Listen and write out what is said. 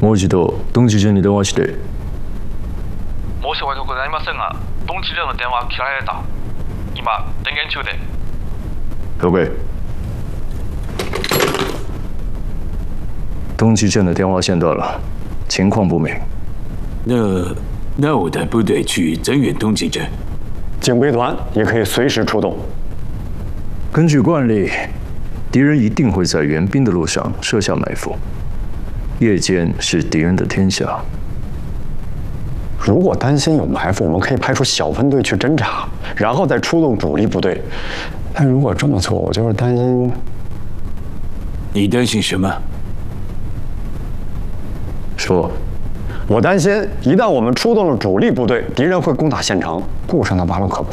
もう一度東地順に電話して。 申し訳ございませんが、東地順の電話切られた。今電源中で。 OK。东极镇的电话线断了，情况不明。 那我带部队去增援东极镇， 警备团也可以随时出动。 根据惯例，敌人一定会在援兵的路上设下埋伏。夜间是敌人的天下。 如果担心有埋伏，我们可以派出小分队去侦查，然后再出动主力部队。但如果这么做，我就是担心。 你担心什么？ 说。 我担心，一旦我们出动了主力部队，敌人会攻打县城，顾上的巴洛克不